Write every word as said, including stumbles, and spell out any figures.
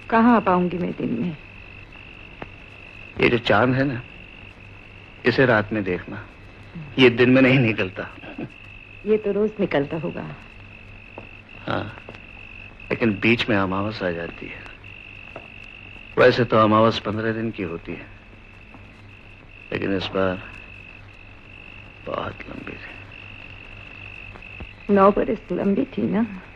कहाँ आ पाऊंगी मैं दिन में? ये जो चांद है ना, इसे रात में देखना, ये दिन में नहीं निकलता। ये तो रोज निकलता होगा। हाँ, लेकिन बीच में अमावस आ जाती है। वैसे तो अमावस पंद्रह दिन की होती है, लेकिन इस बार बहुत लंबी थी। नौ बरस लंबी थी ना।